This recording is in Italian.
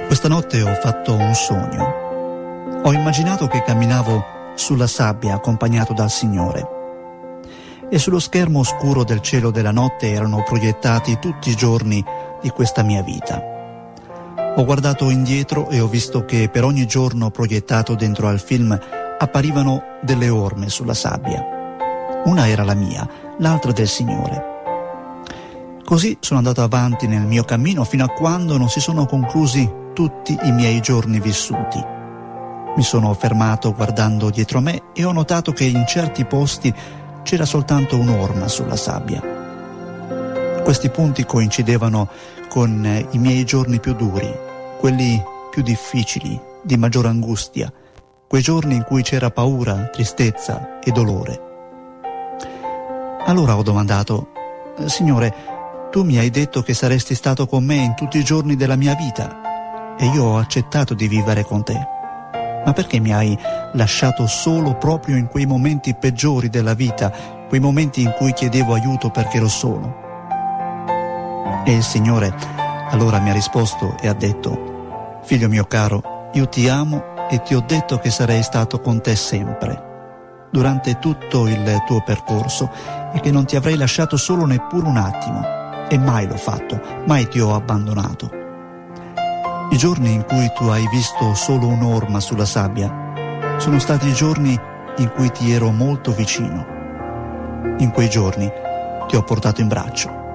Questa notte ho fatto un sogno. Ho immaginato che camminavo sulla sabbia accompagnato dal Signore e sullo schermo oscuro del cielo della notte erano proiettati tutti i giorni di questa mia vita. Ho guardato indietro e ho visto che per ogni giorno proiettato dentro al film apparivano delle orme sulla sabbia. Una era la mia, l'altra del Signore. Così sono andato avanti nel mio cammino fino a quando non si sono conclusi tutti i miei giorni vissuti. Mi sono fermato guardando dietro me e ho notato che in certi posti c'era soltanto un'orma sulla sabbia. Questi punti coincidevano con i miei giorni più duri, quelli più difficili, di maggior angustia, quei giorni in cui c'era paura, tristezza e dolore. Allora ho domandato: Signore, tu mi hai detto che saresti stato con me in tutti i giorni della mia vita e io ho accettato di vivere con te. Ma perché mi hai lasciato solo proprio in quei momenti peggiori della vita, quei momenti in cui chiedevo aiuto perché ero solo? E il Signore allora mi ha risposto e ha detto: figlio mio caro, io ti amo e ti ho detto che sarei stato con te sempre, durante tutto il tuo percorso, e che non ti avrei lasciato solo neppure un attimo. E mai l'ho fatto, mai ti ho abbandonato. I giorni in cui tu hai visto solo un'orma sulla sabbia sono stati i giorni in cui ti ero molto vicino. In quei giorni ti ho portato in braccio.